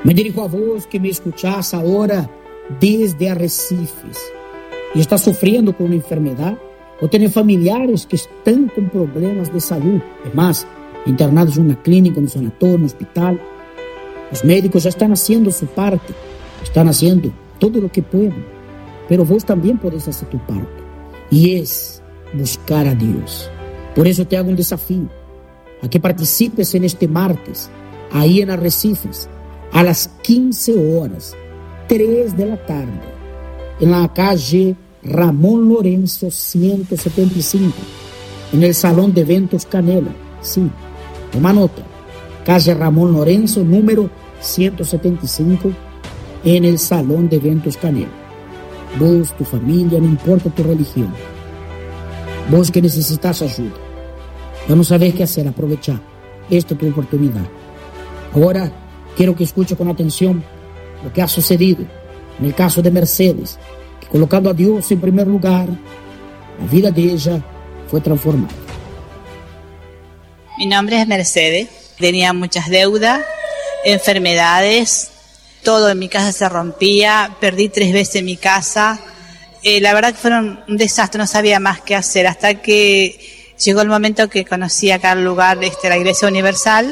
Me dirijo a vos que me escuchás ahora desde Arrecifes y estás sufriendo con una enfermedad o tienes familiares que están con problemas de salud, además, internados en una clínica, en un sanatorio, en un hospital. Los médicos ya están haciendo su parte, están haciendo todo lo que pueden, pero vos también podés hacer tu parte, y es buscar a Dios. Por eso te hago un desafío, a que participes en este martes, ahí en Arrecifes, a las 15 horas, 3 de la tarde, en la calle Ramón Lorenzo 175, en el Salón de Eventos Canela. Sí, toma nota, calle Ramón Lorenzo, número 175, en el Salón de Eventos Canela. Vos, tu familia, no importa tu religión, vos que necesitas ayuda, ya no sabés qué hacer, aprovechar esta tu oportunidad. Ahora quiero que escuche con atención lo que ha sucedido en el caso de Mercedes, que colocando a Dios en primer lugar, la vida de ella fue transformada. Mi nombre es Mercedes, tenía muchas deudas, enfermedades, todo en mi casa se rompía, perdí 3 veces mi casa. La verdad que fueron un desastre, no sabía más qué hacer, hasta que llegó el momento que conocí acá el lugar, la Iglesia Universal,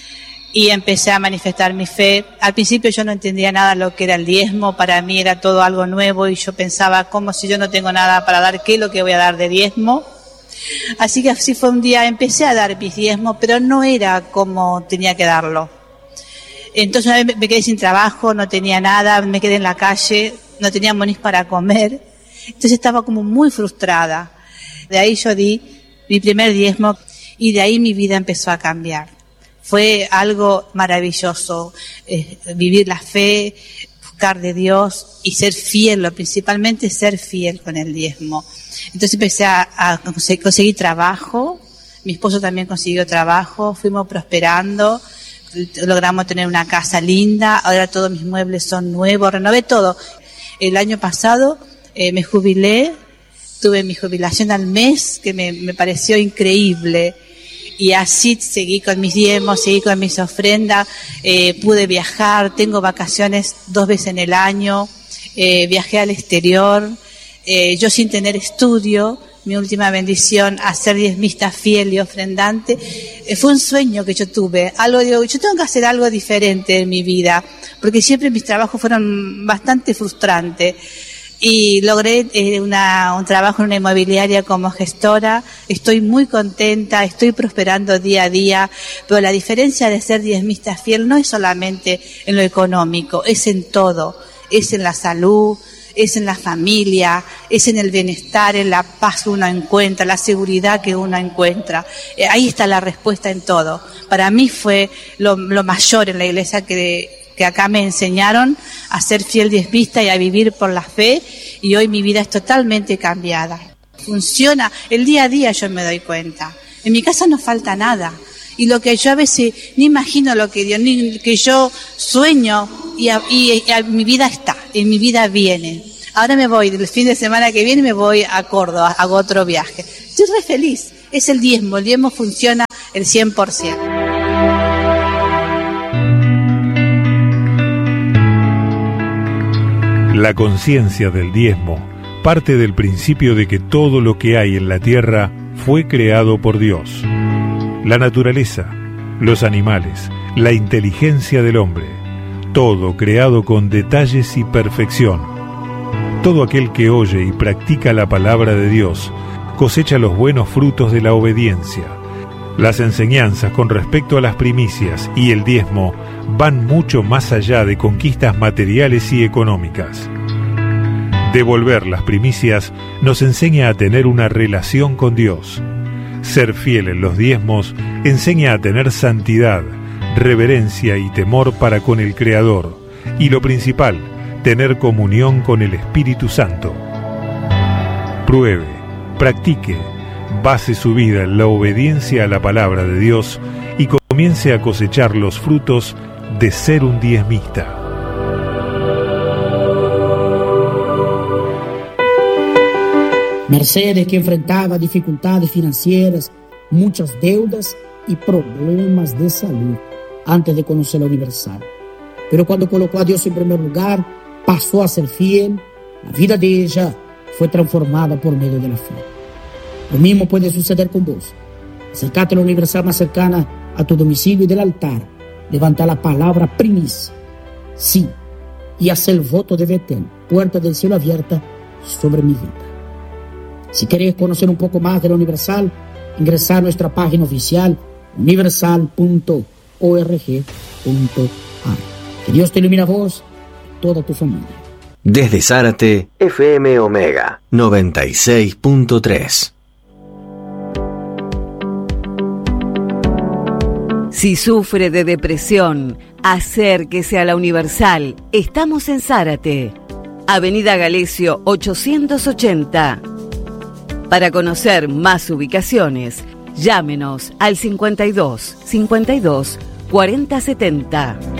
y empecé a manifestar mi fe. Al principio yo no entendía nada lo que era el diezmo, para mí era todo algo nuevo y yo pensaba, ¿cómo si yo no tengo nada para dar? ¿Qué es lo que voy a dar de diezmo? Así que así fue un día, empecé a dar mis diezmos, pero no era como tenía que darlo. Entonces una vez me quedé sin trabajo, no tenía nada, me quedé en la calle, no tenía ni para comer, entonces estaba como muy frustrada. De ahí yo di mi primer diezmo y de ahí mi vida empezó a cambiar. Fue algo maravilloso, vivir la fe, buscar de Dios y ser fiel, principalmente ser fiel con el diezmo. Entonces empecé a conseguir trabajo, mi esposo también consiguió trabajo, fuimos prosperando, logramos tener una casa linda, ahora todos mis muebles son nuevos, renové todo. El año pasado me jubilé, tuve mi jubilación al mes, que me pareció increíble. Y así seguí con mis diezmos, seguí con mis ofrendas, pude viajar, tengo vacaciones 2 veces en el año, viajé al exterior, yo sin tener estudio, mi última bendición a ser diezmista fiel y ofrendante, fue un sueño que yo tuve, digo, yo tengo que hacer algo diferente en mi vida, porque siempre mis trabajos fueron bastante frustrantes. Y logré un trabajo en una inmobiliaria como gestora, estoy muy contenta, estoy prosperando día a día, pero la diferencia de ser diezmista fiel no es solamente en lo económico, es en todo, es en la salud, es en la familia, es en el bienestar, en la paz que uno encuentra, la seguridad que uno encuentra. Ahí está la respuesta en todo. Para mí fue lo mayor en la iglesia que acá me enseñaron a ser fiel diezmista y a vivir por la fe, y hoy mi vida es totalmente cambiada. Funciona, el día a día yo me doy cuenta. En mi casa no falta nada, y lo que yo a veces ni imagino lo que Dios, ni que yo sueño, y mi vida está, y mi vida viene. Ahora me voy, el fin de semana que viene me voy a Córdoba, hago otro viaje. Estoy re feliz, es el diezmo funciona el 100%. La conciencia del diezmo parte del principio de que todo lo que hay en la tierra fue creado por Dios. La naturaleza, los animales, la inteligencia del hombre, todo creado con detalles y perfección. Todo aquel que oye y practica la palabra de Dios cosecha los buenos frutos de la obediencia. Las enseñanzas con respecto a las primicias y el diezmo van mucho más allá de conquistas materiales y económicas. Devolver las primicias nos enseña a tener una relación con Dios. Ser fiel en los diezmos enseña a tener santidad, reverencia y temor para con el Creador, y lo principal, tener comunión con el Espíritu Santo. Pruebe, practique, base su vida en la obediencia a la palabra de Dios y comience a cosechar los frutos de ser un diezmista. Mercedes, que enfrentaba dificultades financieras, muchas deudas y problemas de salud antes de conocer la Universal. pero cuando colocó a Dios en primer lugar, pasó a ser fiel. La vida de ella fue transformada por medio de la fe. Lo mismo puede suceder con vos. Acércate a la Universal más cercana a tu domicilio y del altar. Levanta la palabra primicia. Sí. Y haz el voto de Betel, puerta del cielo abierta sobre mi vida. Si querés conocer un poco más de la Universal, ingresá a nuestra página oficial universal.org.ar. Que Dios te ilumine a vos y toda tu familia. Desde Zárate, FM Omega 96.3. Si sufre de depresión, acérquese a la Universal. Estamos en Zárate, Avenida Galesio 880. Para conocer más ubicaciones, llámenos al 52 52 40 70.